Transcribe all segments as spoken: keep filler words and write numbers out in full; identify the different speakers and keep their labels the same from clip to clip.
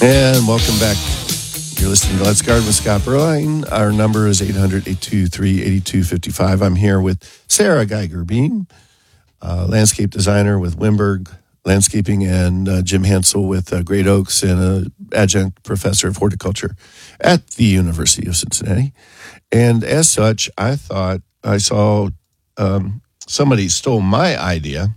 Speaker 1: And welcome back. You're listening to Let's Garden with Scott Berline. Our number is eight hundred, eight two three, eight two five five. I'm here with Sarah Geiger-Beam, uh, landscape designer with Wimberg Landscaping, and uh, Jim Hansel with uh, Great Oaks, and an adjunct professor of horticulture at the University of Cincinnati. And as such, I thought I saw um, somebody stole my idea.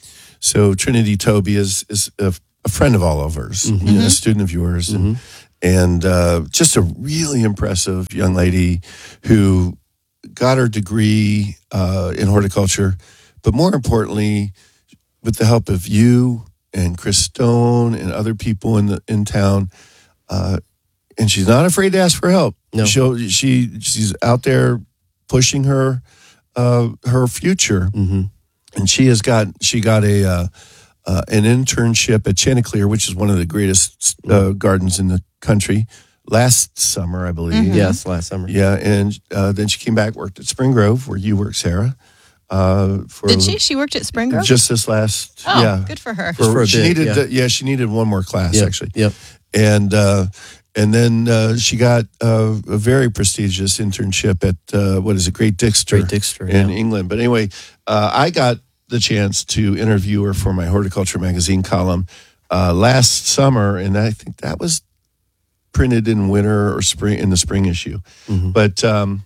Speaker 1: So Trinity Toby is, is a a friend of all of ours, mm-hmm. you know, a student of yours, and, mm-hmm. and uh, just a really impressive young lady who got her degree uh, in horticulture, but more importantly, with the help of you and Chris Stone and other people in the in town, uh, and she's not afraid to ask for help.
Speaker 2: No,
Speaker 1: She'll, she she's out there pushing her uh, her future,
Speaker 2: mm-hmm.
Speaker 1: and she has got she got a. Uh, Uh, an internship at Chanticleer, which is one of the greatest uh, gardens in the country, last summer, I believe.
Speaker 2: Mm-hmm. Yes, last summer.
Speaker 1: Yeah, and uh, then she came back, worked at Spring Grove, where you work, Sarah. Uh,
Speaker 3: for Did she? She worked at Spring Grove?
Speaker 1: Just this last,
Speaker 3: oh,
Speaker 1: yeah.
Speaker 3: good for her.
Speaker 1: For,
Speaker 2: for a
Speaker 1: she
Speaker 2: bit,
Speaker 1: needed,
Speaker 2: yeah.
Speaker 1: To, yeah, she needed one more class,
Speaker 2: yep.
Speaker 1: actually.
Speaker 2: Yep.
Speaker 1: And uh, and then uh, she got uh, a very prestigious internship at, uh, what is it, Great Dixter,
Speaker 2: Great Dixter
Speaker 1: in
Speaker 2: yeah.
Speaker 1: England. But anyway, uh, I got the chance to interview her for my Horticulture Magazine column uh, last summer, and I think that was printed in winter or spring, in the spring issue. Mm-hmm. But um,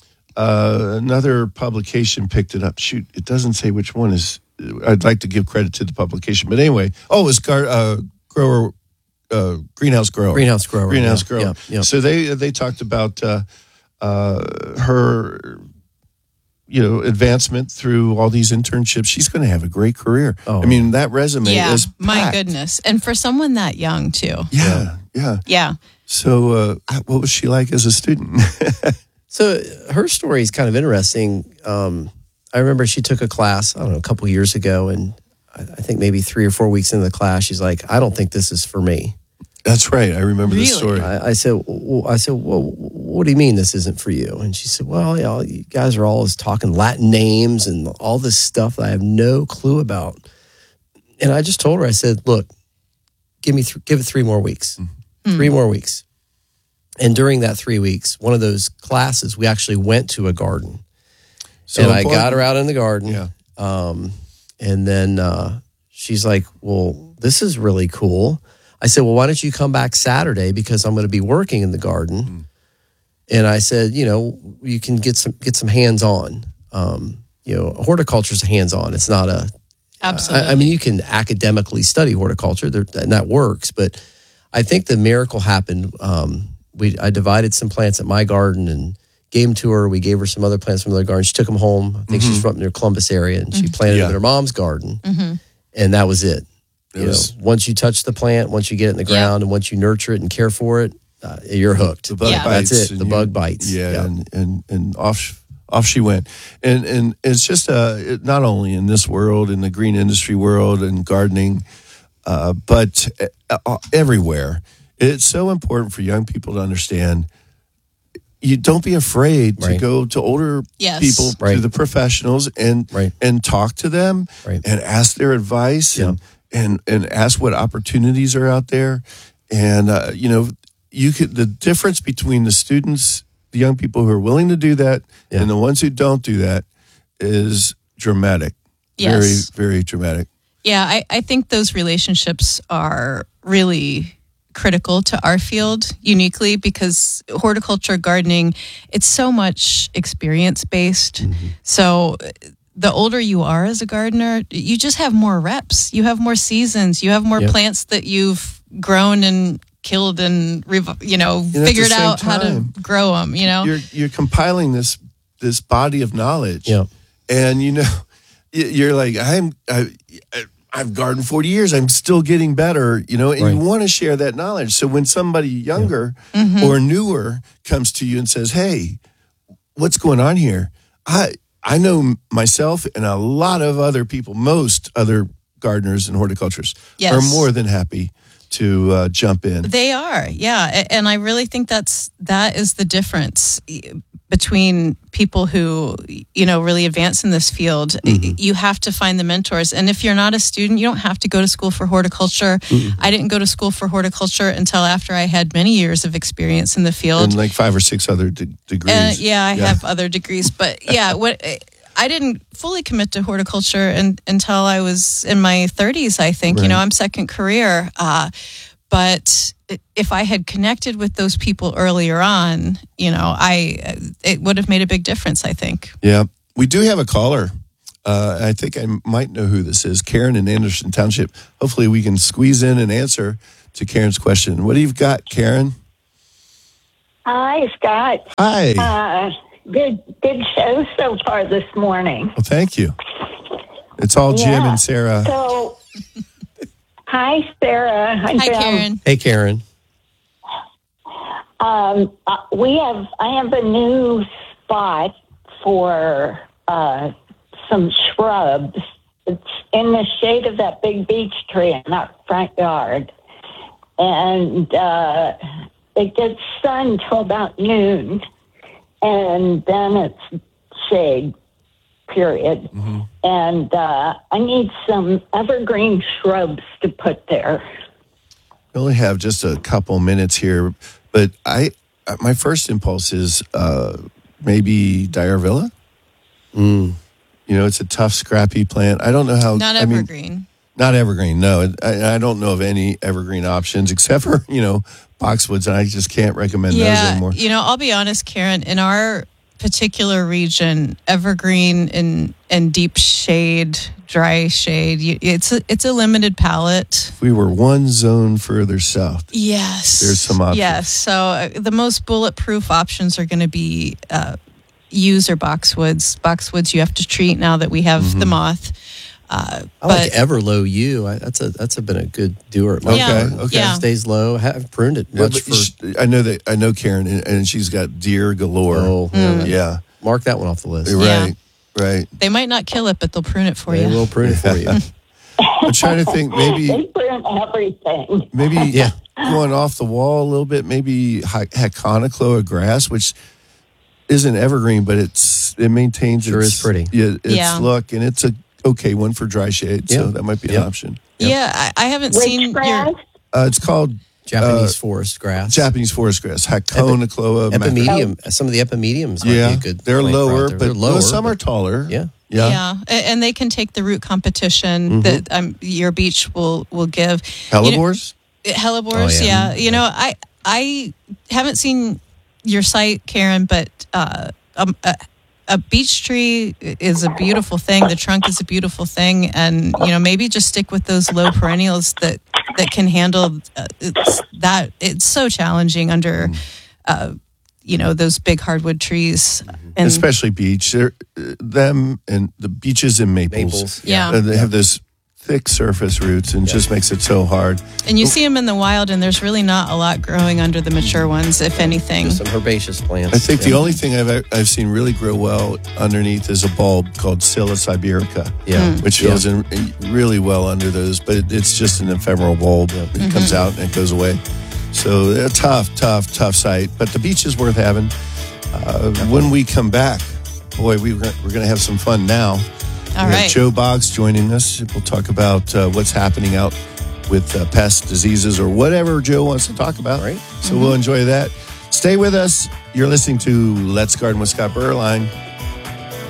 Speaker 1: uh, another publication picked it up. Shoot, it doesn't say which one is. I'd like to give credit to the publication, but anyway, oh, it was Gar, uh, Grower, uh, Greenhouse Grower,
Speaker 2: Greenhouse Grower,
Speaker 1: Greenhouse
Speaker 2: yeah.
Speaker 1: Grower.
Speaker 2: Yeah, yeah.
Speaker 1: So they they talked about uh, uh, her. You know, advancement through all these internships. She's going to have a great career. Oh. I mean, that resume
Speaker 3: yeah,
Speaker 1: is packed.
Speaker 3: My goodness. And for someone that young, too.
Speaker 1: Yeah, yeah.
Speaker 3: Yeah.
Speaker 1: So uh, what was she like as a student?
Speaker 2: So her story is kind of interesting. Um, I remember she took a class, I don't know, a couple years ago, and I, I think maybe three or four weeks into the class, she's like, I don't think this is for me.
Speaker 1: That's right. I remember
Speaker 3: really?
Speaker 1: this story.
Speaker 2: I, I said, well, I said, well, what do you mean this isn't for you? And she said, well, you know, you guys are always talking Latin names and all this stuff that I have no clue about. And I just told her, I said, look, give me, th- give it three more weeks, mm-hmm. three more weeks. And during that three weeks, one of those classes, we actually went to a garden. So and important. I got her out in the garden.
Speaker 1: Yeah.
Speaker 2: Um, and then uh, she's like, well, this is really cool. I said, well, why don't you come back Saturday, because I'm going to be working in the garden. Mm. And I said, you know, you can get some get some hands-on. Um, you know, horticulture is hands-on. It's not a...
Speaker 3: Absolutely.
Speaker 2: I, I mean, you can academically study horticulture, there, and that works. But I think the miracle happened. Um, we I divided some plants at my garden and gave them to her. We gave her some other plants from other gardens. She took them home. I think mm-hmm. she's from near Columbus area, and mm-hmm. she planted yeah. them in her mom's garden. Mm-hmm. And that was it. You know, once you touch the plant, once you get it in the ground, yeah. and once you nurture it and care for it, uh, you're hooked.
Speaker 1: The bug
Speaker 3: yeah.
Speaker 1: bites.
Speaker 2: That's it. The
Speaker 1: you,
Speaker 2: bug bites.
Speaker 1: Yeah, yeah. And, and and off off she went. And and it's just uh, it, not only in this world, in the green industry world and gardening, uh, but uh, everywhere. It's so important for young people to understand. You don't be afraid
Speaker 2: right.
Speaker 1: to go to older
Speaker 3: yes.
Speaker 1: people,
Speaker 2: right.
Speaker 1: to the professionals, and
Speaker 2: right.
Speaker 1: and talk to them
Speaker 2: right.
Speaker 1: and ask their advice.
Speaker 2: Yeah.
Speaker 1: And, and and ask what opportunities are out there. And, uh, you know, you could, the difference between the students, the young people who are willing to do that yeah. and the ones who don't do that is dramatic.
Speaker 3: Yes.
Speaker 1: Very, very dramatic.
Speaker 3: Yeah, I, I think those relationships are really critical to our field uniquely, because horticulture, gardening, it's so much experience-based. Mm-hmm. So the older you are as a gardener, you just have more reps. You have more seasons. You have more yep. plants that you've grown and killed and, you know, and figured out time, how to grow them, you know?
Speaker 1: You're, you're compiling this this body of knowledge.
Speaker 2: Yeah.
Speaker 1: And, you know, you're like, I'm, I, I've gardened forty years. I'm still getting better, you know, and right. you want to share that knowledge. So when somebody younger yeah. mm-hmm. or newer comes to you and says, hey, what's going on here? I... I know myself and a lot of other people, most other gardeners and horticulturists
Speaker 3: yes.
Speaker 1: are more than happy to uh, jump in.
Speaker 3: They are, yeah. And I really think that's that is the difference. between people who, you know, really advance in this field. Mm-hmm. You have to find the mentors. And if you're not a student, you don't have to go to school for horticulture. Mm-hmm. I didn't go to school for horticulture until after I had many years of experience in the field.
Speaker 1: And like five or six other de- degrees.
Speaker 3: Uh, yeah, I yeah. have other degrees. But yeah, what I didn't fully commit to horticulture and, until I was in my thirties, I think. Right. You know, I'm second career. Uh, but if I had connected with those people earlier on, you know, I it would have made a big difference, I think.
Speaker 1: Yeah. We do have a caller. Uh, I think I might know who this is. Karen in Anderson Township. Hopefully we can squeeze in an answer to Karen's question. What do you got, Karen?
Speaker 4: Hi, Scott.
Speaker 1: Hi.
Speaker 4: Uh, good, good show so far this morning.
Speaker 1: Well, thank you. It's all Jim
Speaker 4: yeah.
Speaker 1: and Sarah.
Speaker 4: So... Hi, Sarah.
Speaker 3: Hi, Hi Karen.
Speaker 2: Hey, Karen.
Speaker 4: Um, uh, we have. I have a new spot for uh, some shrubs. It's in the shade of that big beech tree in our front yard, and uh, it gets sun till about noon, and then it's shade. Period. Mm-hmm. And uh, I need some evergreen shrubs to put there.
Speaker 1: We only have just a couple minutes here, but I my first impulse is uh, maybe Dyervilla. Mm. You know, it's a tough, scrappy plant. I don't know how.
Speaker 3: Not
Speaker 1: I
Speaker 3: evergreen.
Speaker 1: Mean, not evergreen. No, I, I don't know of any evergreen options except for you know boxwoods, and I just can't recommend
Speaker 3: yeah,
Speaker 1: those anymore.
Speaker 3: You know, I'll be honest, Karen. In our particular region, evergreen and and deep shade, dry shade, it's a, it's a limited palette.
Speaker 1: If we were one zone further south,
Speaker 3: yes,
Speaker 1: there's some options.
Speaker 3: Yes, so uh, the most bulletproof options are going to be uh, yews or boxwoods. Boxwoods you have to treat now that we have mm-hmm. the moth. Uh,
Speaker 2: I like Everlow yew. I, that's a that's a, been a good doer.
Speaker 1: Okay,
Speaker 3: yeah,
Speaker 1: okay.
Speaker 3: Yeah.
Speaker 2: Stays low. I haven't pruned it much.
Speaker 1: Yeah, for, I know that I know Karen, and, and she's got deer galore.
Speaker 2: Oh,
Speaker 3: mm.
Speaker 1: yeah.
Speaker 2: Mark that one off the list.
Speaker 1: Right, yeah. right.
Speaker 3: They might not kill it, but they'll prune it for
Speaker 2: they
Speaker 3: you.
Speaker 2: They will prune it for you.
Speaker 1: I'm trying to think. Maybe
Speaker 4: they prune everything.
Speaker 1: Maybe
Speaker 2: yeah.
Speaker 1: going off the wall a little bit. Maybe Haconocloa grass, which isn't evergreen, but it's it maintains.
Speaker 2: Sure
Speaker 1: its,
Speaker 2: is pretty.
Speaker 1: Yeah, its
Speaker 3: yeah.
Speaker 1: look, and it's a okay one for dry shade.
Speaker 2: Yeah.
Speaker 1: So that might be
Speaker 2: yeah.
Speaker 1: an option.
Speaker 3: Yeah, yeah I, I haven't
Speaker 4: Which
Speaker 3: seen
Speaker 4: grass?
Speaker 3: your.
Speaker 1: Uh, it's called
Speaker 2: Japanese
Speaker 1: uh,
Speaker 2: forest grass.
Speaker 1: Japanese forest grass. Haconocloa.
Speaker 2: Epimedium. Some of the epimediums might
Speaker 1: yeah,
Speaker 2: be a good.
Speaker 1: they're lower,
Speaker 2: they're
Speaker 1: but
Speaker 2: lower,
Speaker 1: some
Speaker 2: but,
Speaker 1: are taller.
Speaker 2: Yeah.
Speaker 1: Yeah.
Speaker 3: Yeah, and they can take the root competition mm-hmm. that um, your beach will will give.
Speaker 1: Hellebores?
Speaker 3: You know, hellebores,
Speaker 2: oh, yeah.
Speaker 3: yeah. You know, I I haven't seen your site, Karen, but uh, um, a, a beech tree is a beautiful thing. The trunk is a beautiful thing, and you know, maybe just stick with those low perennials that that can handle uh, it's that. It's so challenging under. Uh, you know, those big hardwood trees. And
Speaker 1: especially beech. They're, uh, them and the beeches and maples.
Speaker 2: Maples.
Speaker 3: Yeah.
Speaker 1: Uh, they yeah. have this thick surface roots and yeah. just makes it so hard.
Speaker 3: And you see them in the wild, and there's really not a lot growing under the mature ones, if anything.
Speaker 2: Just some herbaceous plants.
Speaker 1: I think
Speaker 2: yeah.
Speaker 1: the only thing I've I've seen really grow well underneath is a bulb called Scilla siberica,
Speaker 2: yeah. Mm.
Speaker 1: which goes yeah. in really well under those, but it, it's just an ephemeral bulb. It mm-hmm. comes out and it goes away. So a tough, tough, tough site, but the beach is worth having. Uh, when we come back, boy, we, we're going to have some fun now.
Speaker 3: All
Speaker 1: we
Speaker 3: right.
Speaker 1: have Joe Boggs joining us. We'll talk about uh, what's happening out with uh, pest diseases or whatever Joe wants to talk about.
Speaker 2: Right.
Speaker 1: So
Speaker 3: mm-hmm.
Speaker 1: we'll enjoy that. Stay with us. You're listening to Let's Garden with Scott Berline.